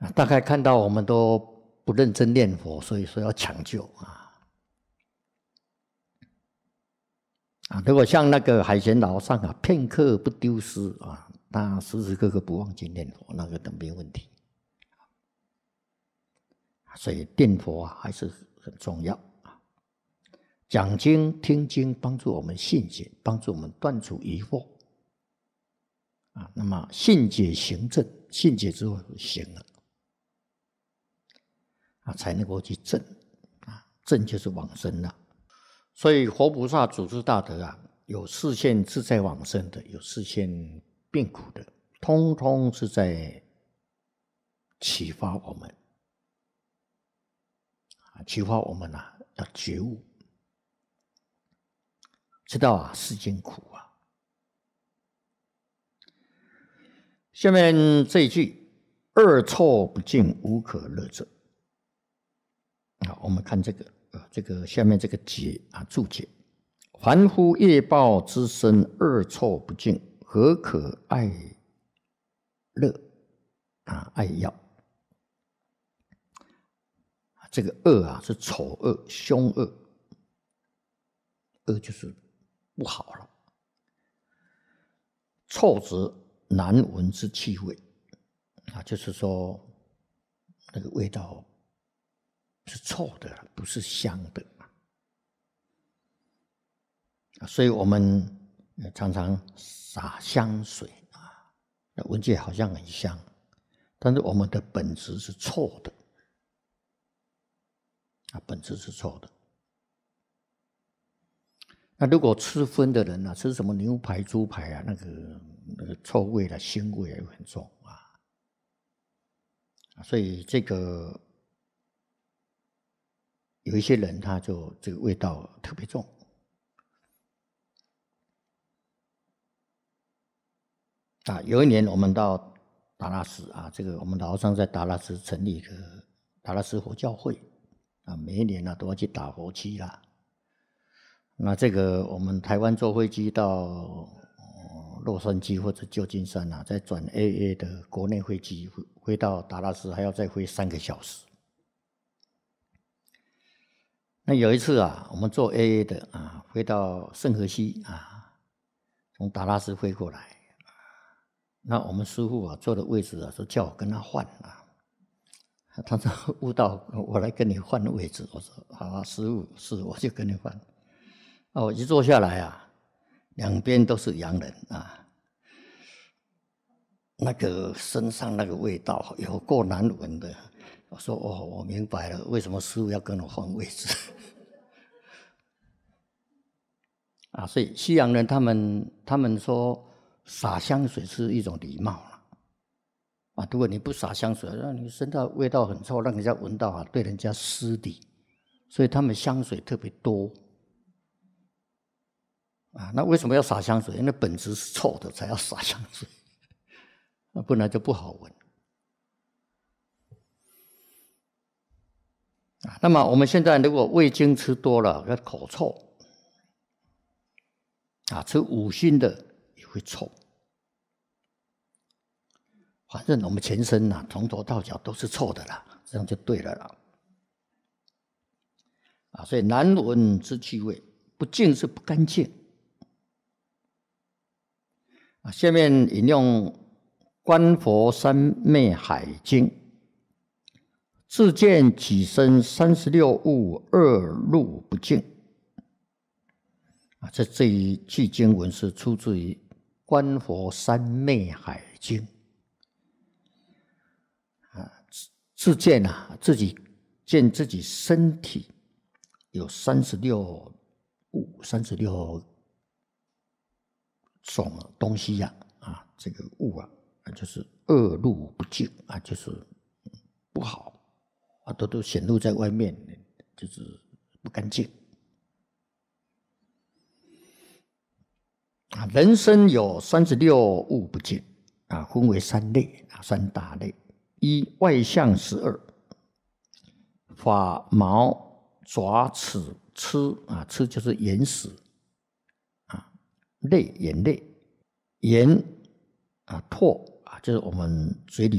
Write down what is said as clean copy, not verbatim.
大概看到我们都不认真念佛，所以说要抢救如果像那个海贤老上片刻不丢失他时时刻刻不忘记念佛，那个都没问题。所以念佛还是很重要。讲经听经帮助我们信解，帮助我们断除疑惑那么信解行证，信解之后行了才能够去证证就是往生了。所以活菩萨主持大德有示现自在往生的，有示现病苦的，通通是在启发我们启发我们要觉悟，知道世间苦下面这一句恶臭不净，无可乐者我们看这个下面这个解注解：凡夫业报之身，恶臭不净，何可爱乐爱要？这个恶是丑恶、凶恶，恶就是不好了。臭则难闻之气味就是说那个味道是臭的，不是香的所以我们常常洒香水闻起来好像很香，但是我们的本质是臭的本质是臭的。那如果吃荤的人吃什么牛排、猪排那个臭味腥味也很重所以这个有一些人他就这个味道特别重有一年我们到达拉斯这个我们老和尚在达拉斯成立一个达拉斯佛教会每一年都要去打佛七那这个我们台湾坐飞机到洛杉矶或者旧金山再转 AA 的国内飞机飞到达拉斯，还要再飞3个小时。那有一次我们坐 AA 的飞到圣荷西从达拉斯飞过来，那我们师父坐的位置说叫我跟他换他说悟道我来跟你换位置，我说好师父是我就跟你换我一坐下来两边都是洋人那个身上那个味道有够难闻的。我说我明白了，为什么师父要跟我换位置所以西洋人他们说洒香水是一种礼貌如果你不洒香水，让你身上味道很臭，让人家闻到对人家失礼，所以他们香水特别多那为什么要洒香水？因为本质是臭的才要洒香水不然就不好闻那么我们现在如果味精吃多了口臭吃5辛的也会臭，反正我们全身从头到脚都是臭的这样就对了所以难闻之气味，不净是不干净下面引用观佛三昧海经：自见己身36物二入不净这一句经文是出自于观佛三昧海经自见自己见自己身体有36物，36种东西这个物就是恶入不净就是不好都显露在外面，就是不干净人身有36物不净分为3类3大类：一、外相12，发毛爪齿螭螭就是眼屎泪眼泪，盐唾就是我们嘴里